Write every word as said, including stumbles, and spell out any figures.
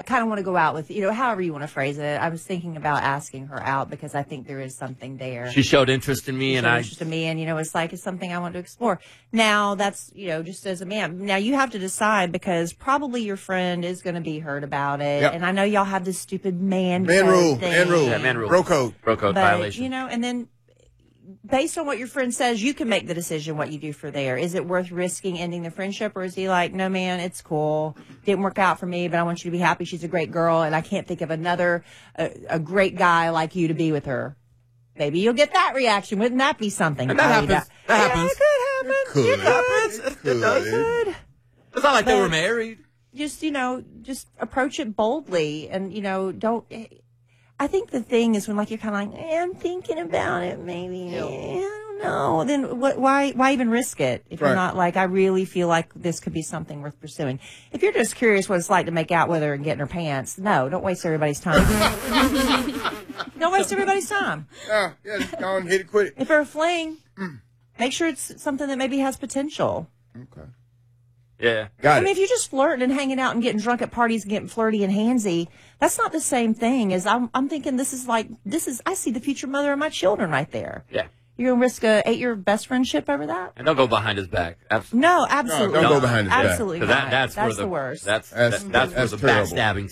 kind of want to go out with, you know, however you want to phrase it. I was thinking about asking her out because I think there is something there. She showed interest in me, she and showed I interest in me, and you know, it's like it's something I want to explore. Now that's you know, just as a man. Now you have to decide because probably your friend is going to be hurt about it, Yep. and I know y'all have this stupid man Man code rule, thing. man rule, Yeah, man rule. bro code, bro code But, violation. you know, and then based on what your friend says, you can make the decision what you do for there. Is it worth risking ending the friendship, or is he like, no, man, it's cool. Didn't work out for me, but I want you to be happy. She's a great girl, and I can't think of another a, a great guy like you to be with her. Maybe you'll get that reaction. Wouldn't that be something? And that Find happens. out? That Yeah, happens. it could happen. Could. It happens. It Could. It could. It's not like they But- were married. Just, you know, just approach it boldly and, you know, don't. I think the thing is when, like, you're kind of like, eh, I'm thinking about it, maybe. Eh, I don't know. Then what, why why even risk it if Right. you're not like, I really feel like this could be something worth pursuing? If you're just curious what it's like to make out with her and get in her pants, no, don't waste everybody's time. Don't waste everybody's time. Yeah, yeah, just go and hit it, quit it. If you're a fling, make sure it's something that maybe has potential. Okay, Yeah. got I mean, it. if you're just flirting and hanging out and getting drunk at parties and getting flirty and handsy, that's not the same thing as I'm, I'm thinking this is like, this is, I see the future mother of my children right there. Yeah. You're going to risk a eight-year best friendship over that? And don't go behind his back. Absolutely. No, absolutely don't not. go behind his back. Absolutely 'Cause not. that, that's, that's where the, the worst. That's, That's- that, that's, that's where the terrible. backstabbing